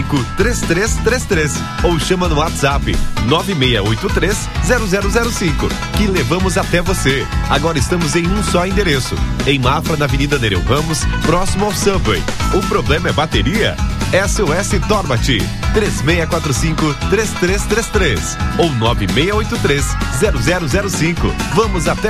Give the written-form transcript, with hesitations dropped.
3645-3333 ou chama no WhatsApp 9683-0005 que levamos até você. Agora estamos em um só endereço, em Mafra, na Avenida Nereu Ramos, próximo ao Subway. O problema é bateria? SOS Torbat 3645-3333 ou 9683-0005. Vamos até